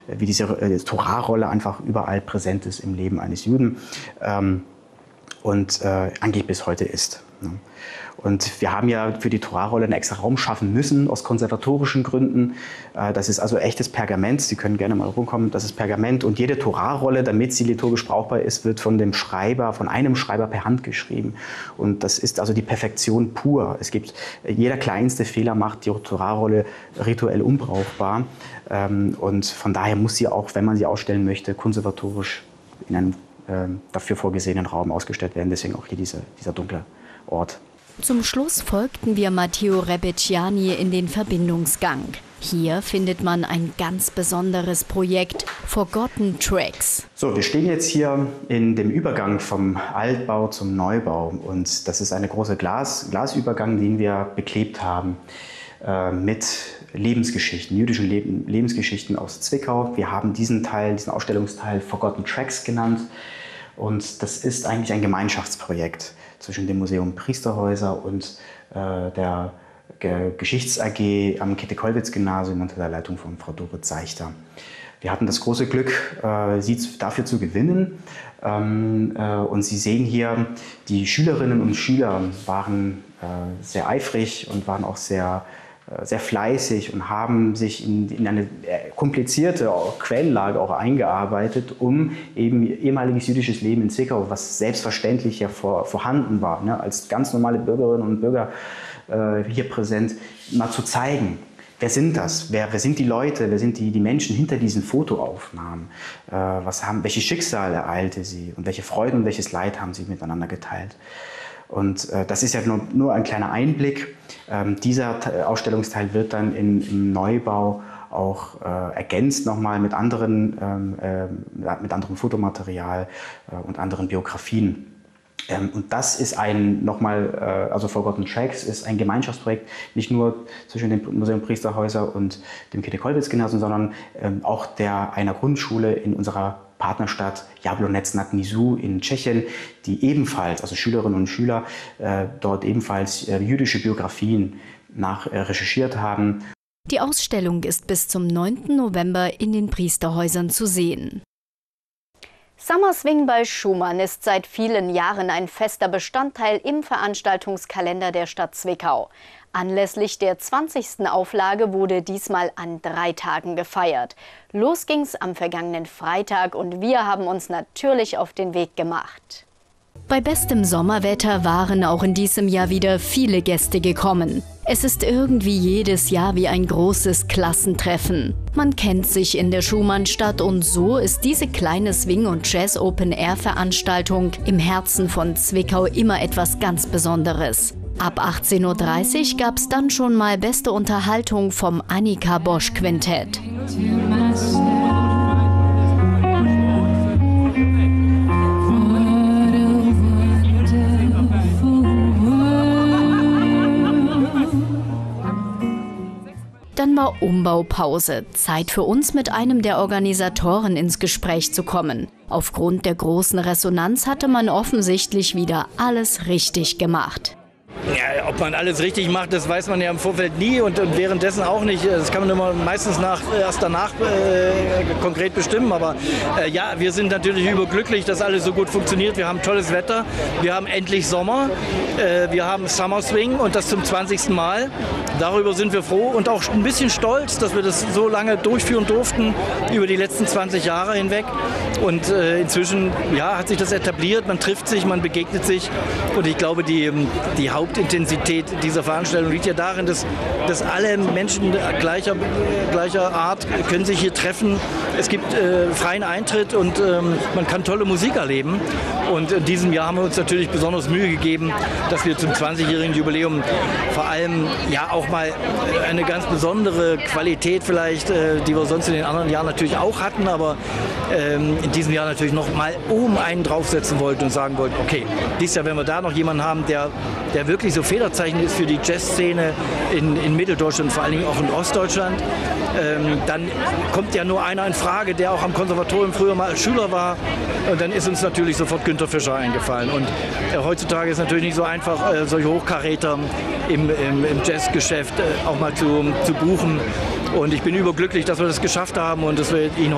wie diese Torahrolle einfach überall präsent ist im Leben eines Juden und eigentlich bis heute ist. Ne? Und wir haben ja für die Torahrolle einen extra Raum schaffen müssen, aus konservatorischen Gründen. Das ist also echtes Pergament. Sie können gerne mal rumkommen. Das ist Pergament. Und jede Torahrolle, damit sie liturgisch brauchbar ist, wird von einem Schreiber per Hand geschrieben. Und das ist also die Perfektion pur. Jeder kleinste Fehler macht die Torahrolle rituell unbrauchbar. Und von daher muss sie auch, wenn man sie ausstellen möchte, konservatorisch in einem dafür vorgesehenen Raum ausgestellt werden. Deswegen auch hier dieser dunkle Ort. Zum Schluss folgten wir Matteo Rebecchiani in den Verbindungsgang. Hier findet man ein ganz besonderes Projekt, Forgotten Tracks. So, wir stehen jetzt hier in dem Übergang vom Altbau zum Neubau. Und das ist eine große Glasübergang, den wir beklebt haben mit Lebensgeschichten, jüdischen Lebensgeschichten aus Zwickau. Wir haben diesen Ausstellungsteil Forgotten Tracks genannt. Und das ist eigentlich ein Gemeinschaftsprojekt zwischen dem Museum Priesterhäuser und der Geschichts-AG am Käthe-Kollwitz-Gymnasium unter der Leitung von Frau Dorit Seichter. Wir hatten das große Glück, sie dafür zu gewinnen. Und Sie sehen hier, die Schülerinnen und Schüler waren sehr eifrig und waren auch sehr fleißig und haben sich in eine komplizierte Quellenlage auch eingearbeitet, um eben ehemaliges jüdisches Leben in Zwickau, was selbstverständlich ja vorhanden war, ne, als ganz normale Bürgerinnen und Bürger hier präsent, mal zu zeigen. Wer sind das? Wer sind die Leute? Wer sind die Menschen hinter diesen Fotoaufnahmen? Welche Schicksale ereilte sie und welche Freuden und welches Leid haben sie miteinander geteilt? Und das ist ja nur ein kleiner Einblick. Dieser Ausstellungsteil wird dann im Neubau auch ergänzt nochmal mit anderem Fotomaterial und anderen Biografien. Und das ist also Forgotten Tracks ist ein Gemeinschaftsprojekt, nicht nur zwischen dem Museum Priesterhäuser und dem Käthe-Kollwitz-Gymnasium, sondern auch einer Grundschule in unserer Partnerstadt Jablonec nad Nisou in Tschechien, die ebenfalls, also Schülerinnen und Schüler, dort ebenfalls jüdische Biografien recherchiert haben. Die Ausstellung ist bis zum 9. November in den Priesterhäusern zu sehen. Summer Swing bei Schumann ist seit vielen Jahren ein fester Bestandteil im Veranstaltungskalender der Stadt Zwickau. Anlässlich der 20. Auflage wurde diesmal an 3 Tagen gefeiert. Los ging's am vergangenen Freitag und wir haben uns natürlich auf den Weg gemacht. Bei bestem Sommerwetter waren auch in diesem Jahr wieder viele Gäste gekommen. Es ist irgendwie jedes Jahr wie ein großes Klassentreffen. Man kennt sich in der Schumannstadt und so ist diese kleine Swing- und Jazz-Open-Air-Veranstaltung im Herzen von Zwickau immer etwas ganz Besonderes. Ab 18:30 Uhr gab es dann schon mal beste Unterhaltung vom Annika Bosch Quintett. Dann war Umbaupause. Zeit für uns, mit einem der Organisatoren ins Gespräch zu kommen. Aufgrund der großen Resonanz hatte man offensichtlich wieder alles richtig gemacht. Ja, ob man alles richtig macht, das weiß man ja im Vorfeld nie und währenddessen auch nicht. Das kann man immer meistens erst danach konkret bestimmen. Aber ja, wir sind natürlich überglücklich, dass alles so gut funktioniert. Wir haben tolles Wetter, wir haben endlich Sommer, wir haben Summer Swing und das zum 20. Mal. Darüber sind wir froh und auch ein bisschen stolz, dass wir das so lange durchführen durften, über die letzten 20 Jahre hinweg. Und inzwischen hat sich das etabliert, man trifft sich, man begegnet sich. Und ich glaube, die Hauptintensität dieser Veranstaltung liegt ja darin, dass alle Menschen gleicher Art können sich hier treffen. Es gibt freien Eintritt und man kann tolle Musik erleben. Und in diesem Jahr haben wir uns natürlich besonders Mühe gegeben, dass wir zum 20-jährigen Jubiläum vor allem auch mal eine ganz besondere Qualität vielleicht, die wir sonst in den anderen Jahren natürlich auch hatten, aber in diesem Jahr natürlich noch mal oben einen draufsetzen wollten und sagen wollten, okay, dieses Jahr, wenn wir da noch jemanden haben, der wirklich so Federzeichen ist für die Jazzszene in Mitteldeutschland, vor allen Dingen auch in Ostdeutschland, dann kommt ja nur einer in Frage, der auch am Konservatorium früher mal als Schüler war. Und dann ist uns natürlich sofort Günter Fischer eingefallen. Und heutzutage ist es natürlich nicht so einfach, solche Hochkaräter im Jazzgeschäft auch mal zu buchen. Und ich bin überglücklich, dass wir das geschafft haben und dass wir ihn